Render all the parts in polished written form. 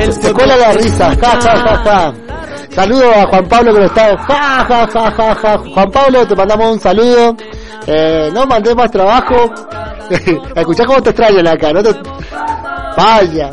Se cuela la risa, ja, ja, ja, ja. Saludo a Juan Pablo que lo está, ja, ja, ja, ja, ja. Juan Pablo, te mandamos un saludo. No mandé más trabajo. Escuchá cómo te extrañan acá, ¿no? Vaya.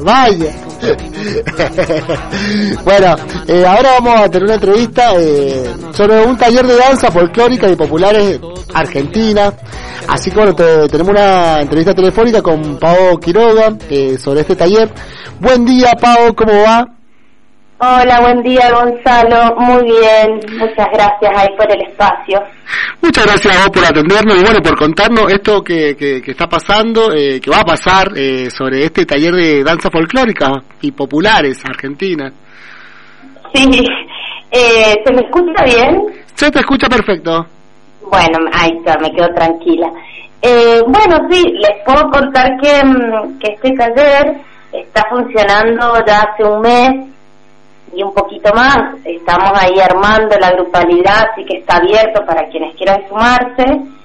Bueno, ahora vamos a tener una entrevista sobre un taller de danza folclórica y populares argentina. Así que bueno, tenemos una entrevista telefónica con Pao Quiroga sobre este taller. Buen día, Pao, ¿cómo va? Hola, buen día, Gonzalo. Muy bien, muchas gracias ahí por el espacio. Muchas gracias a vos por atendernos y bueno, por contarnos esto que está pasando, que va a pasar sobre este taller de danza folclórica y populares argentinas. Sí, ¿se me escucha bien? Se te escucha perfecto. Bueno, ahí está, me quedo tranquila. Bueno, sí, les puedo contar que este taller está funcionando ya hace un mes y un poquito más. Estamos ahí armando la grupalidad, así que está abierto para quienes quieran sumarse.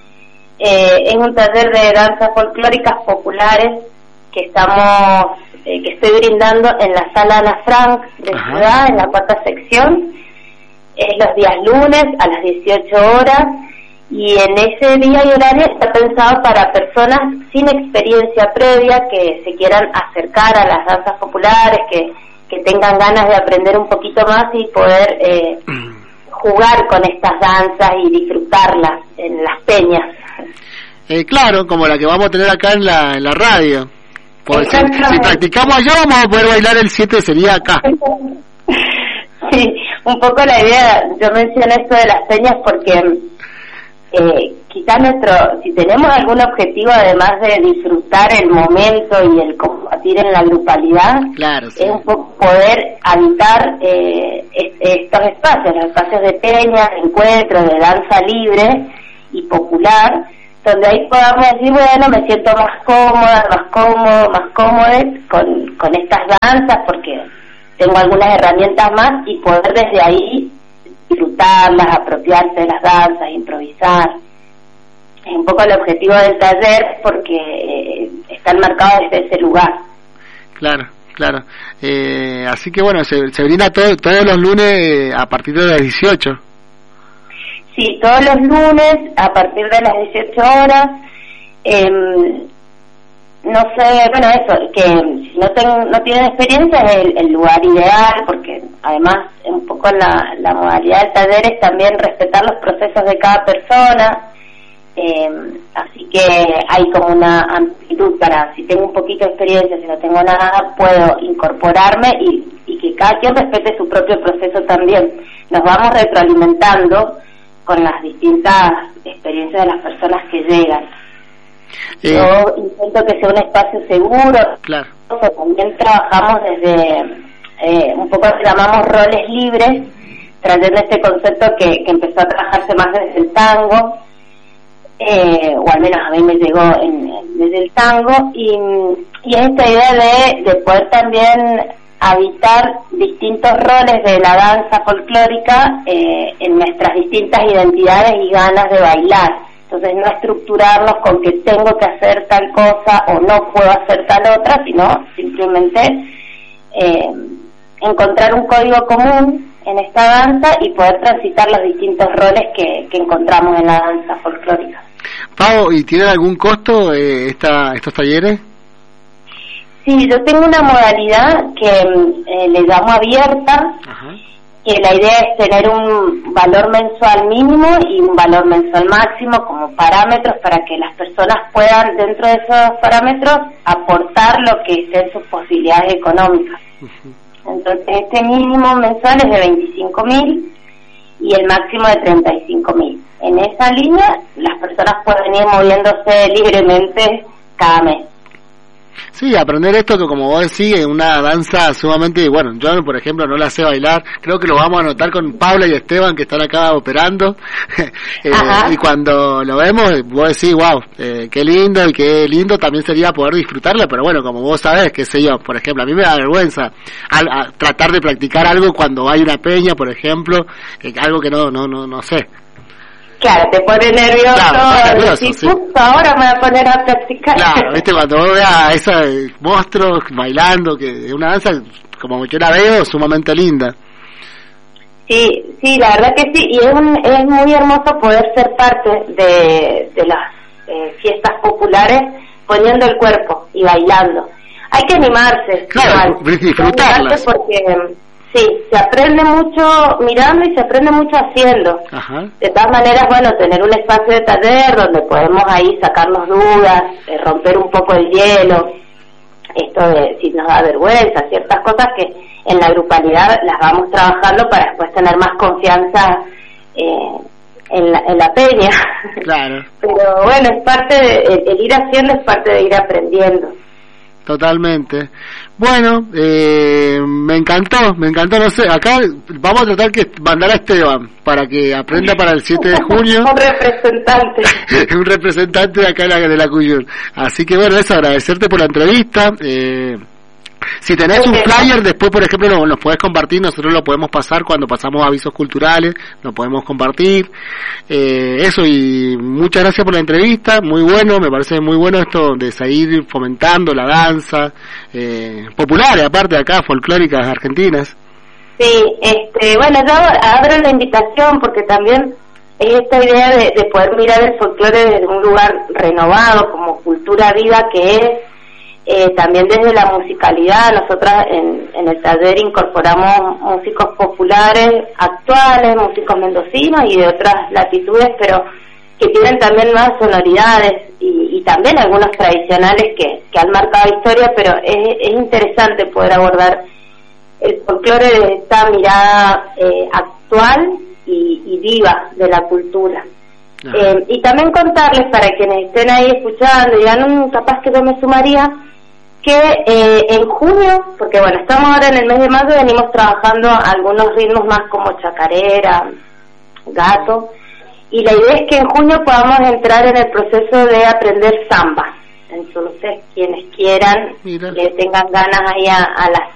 Es un taller de danzas folclóricas populares que estoy brindando en la sala Ana Frank de Ciudad, en la 4ª sección. Es los días lunes a las 18 horas y en ese día y horario está pensado para personas sin experiencia previa que se quieran acercar a las danzas populares, que tengan ganas de aprender un poquito más y poder jugar con estas danzas y disfrutarlas en las peñas. Claro, como la que vamos a tener acá en la radio. Porque si practicamos allá vamos a poder bailar el 7, sería acá. Sí, un poco la idea, yo mencioné esto de las peñas porque quizás si tenemos algún objetivo además de disfrutar el momento y el combatir en la grupalidad, claro, sí, es un poco poder habitar estos espacios, los espacios de peña, de encuentro, de danza libre y popular, donde ahí podamos decir, bueno, me siento más cómoda, más cómoda con estas danzas porque tengo algunas herramientas más y poder desde ahí disfrutarlas, apropiarse de las danzas, improvisar. Es un poco el objetivo del taller porque están marcados desde ese lugar. Claro. Así que bueno, se brinda todos los lunes a partir de las 18. Sí, todos los lunes a partir de las 18 horas. No sé, bueno, eso, que si no tienen experiencia es el lugar ideal, porque además un poco la modalidad del taller es también respetar los procesos de cada persona, así que hay como una amplitud para, si tengo un poquito de experiencia, si no tengo nada, puedo incorporarme y que cada quien respete su propio proceso también. Nos vamos retroalimentando con las distintas experiencias de las personas que llegan. Yo intento que sea un espacio seguro. Claro. También trabajamos desde un poco lo que llamamos roles libres, trayendo este concepto que empezó a trabajarse más desde el tango, o al menos a mí me llegó desde el tango, y es esta idea de poder también habitar distintos roles de la danza folclórica en nuestras distintas identidades y ganas de bailar. Entonces no estructurarnos con que tengo que hacer tal cosa o no puedo hacer tal otra, sino simplemente encontrar un código común en esta danza y poder transitar los distintos roles que encontramos en la danza folclórica. Pau, ¿y tienen algún costo estos talleres? Sí, yo tengo una modalidad que le llamo abierta. Ajá. Que la idea es tener un valor mensual mínimo y un valor mensual máximo como parámetros para que las personas puedan, dentro de esos parámetros, aportar lo que sean sus posibilidades económicas. Entonces, este mínimo mensual es de 25.000 y el máximo de 35.000. En esa línea, las personas pueden ir moviéndose libremente cada mes. Sí, aprender esto que como vos decís es una danza sumamente, bueno, yo por ejemplo no la sé bailar, creo que lo vamos a notar con Paula y Esteban que están acá operando y cuando lo vemos vos decís, wow, qué lindo y qué lindo también sería poder disfrutarla, pero bueno, como vos sabés, qué sé yo, por ejemplo, a mí me da vergüenza al tratar de practicar algo cuando hay una peña, por ejemplo, algo que no sé. Claro, te pone nervioso, claro, sí. Sí. Ahora me voy a poner a practicar. Claro, viste, cuando vos veas a esos monstruos bailando, que es una danza como yo la veo, sumamente linda. Sí, sí, la verdad que sí, y es muy hermoso poder ser parte de las fiestas populares poniendo el cuerpo y bailando. Hay que animarse, claro, disfrutarlas. Porque sí, se aprende mucho mirando y se aprende mucho haciendo. Ajá. De todas maneras, bueno, tener un espacio de taller donde podemos ahí sacarnos dudas, romper un poco el hielo, esto de si nos da vergüenza, ciertas cosas que en la grupalidad las vamos trabajando para después tener más confianza en la peña. Claro. Pero bueno, es parte el ir haciendo es parte de ir aprendiendo. Totalmente. Bueno, me encantó, no sé, acá vamos a tratar que mandar a Esteban para que aprenda para el 7 de junio. Un representante. Un representante de acá de la Cuyur. Así que bueno, es agradecerte por la entrevista. Si tenés un flyer, después, por ejemplo, nos podés compartir, nosotros lo podemos pasar cuando pasamos avisos culturales, lo podemos compartir. Eso, y muchas gracias por la entrevista, muy bueno, me parece muy bueno esto de seguir fomentando la danza, populares, aparte de acá, folclóricas argentinas. Sí, bueno, yo abro la invitación porque también es esta idea de poder mirar el folclore desde un lugar renovado, como cultura viva que es. También desde la musicalidad, nosotras en el taller incorporamos músicos populares actuales, músicos mendocinos y de otras latitudes, pero que tienen también nuevas sonoridades y también algunos tradicionales que han marcado historia, pero es interesante poder abordar el folclore desde esta mirada actual y viva de la cultura. Y también contarles, para quienes estén ahí escuchando y digan, capaz que yo me sumaría, que en junio, porque bueno, estamos ahora en el mes de mayo y venimos trabajando algunos ritmos más como chacarera, gato, y la idea es que en junio podamos entrar en el proceso de aprender samba. Entonces, quienes quieran, que tengan ganas ahí a las